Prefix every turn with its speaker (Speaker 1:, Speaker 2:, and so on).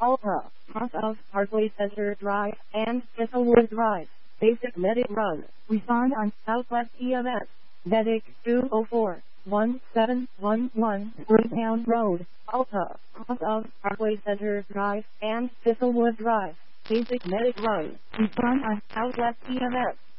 Speaker 1: Alta, cross of Parkway Center Drive and Thistlewood Drive. Basic medic run. Respond on Southwest EMS. Medic 204-1711 Greytown Road, Alta, cross of Parkway Center Drive and Thistlewood Drive. Basic medic run. Respond on Southwest EMS.